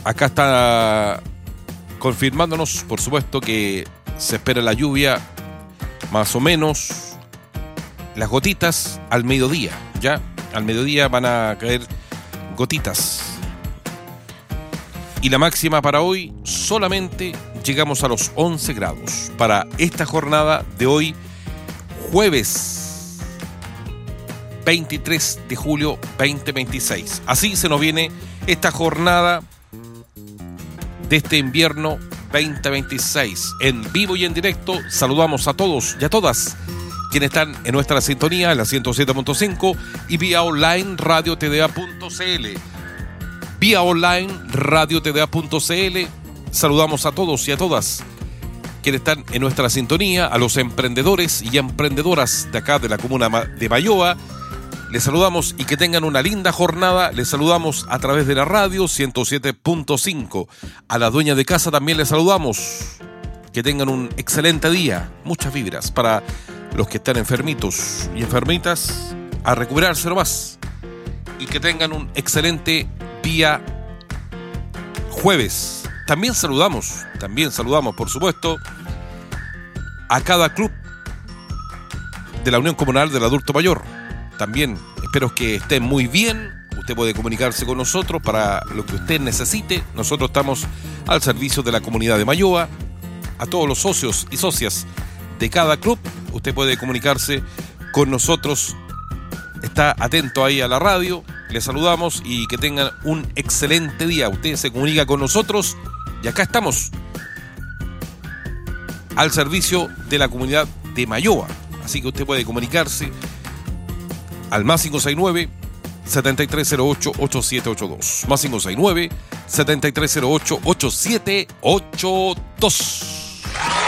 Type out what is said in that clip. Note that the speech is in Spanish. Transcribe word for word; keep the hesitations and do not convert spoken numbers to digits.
acá está confirmándonos, por supuesto, que se espera la lluvia más o menos, las gotitas al mediodía, ya al mediodía van a caer gotitas. Y la máxima para hoy solamente llegamos a los once grados para esta jornada de hoy, jueves veintitrés de julio veinte veintiséis. Así se nos viene esta jornada de este invierno veinte veintiséis. En vivo y en directo saludamos a todos y a todas quienes están en nuestra sintonía en la ciento siete punto cinco y vía online radio t d a punto c l. Vía online radio t d a punto c l. Saludamos a todos y a todas quienes están en nuestra sintonía, a los emprendedores y emprendedoras de acá de la comuna de Mayoa. Les saludamos y que tengan una linda jornada. Les saludamos a través de la radio ciento siete punto cinco. A la dueña de casa también les saludamos. Que tengan un excelente día. Muchas vibras para los que están enfermitos y enfermitas, a recuperarse nomás. Y que tengan un excelente día jueves. También saludamos, también saludamos, por supuesto, a cada club de la Unión Comunal del Adulto Mayor. También espero que estén muy bien. Usted puede comunicarse con nosotros para lo que usted necesite. Nosotros estamos al servicio de la comunidad de Mayoa. A todos los socios y socias de cada club, usted puede comunicarse con nosotros. Está atento ahí a la radio. Les saludamos y que tengan un excelente día. Usted se comunica con nosotros y acá estamos al servicio de la comunidad de Mayoa. Así que usted puede comunicarse al más cinco seis nueve, siete tres cero ocho, ocho siete ocho dos. Más cinco seis nueve, siete tres cero ocho, ocho siete ocho dos.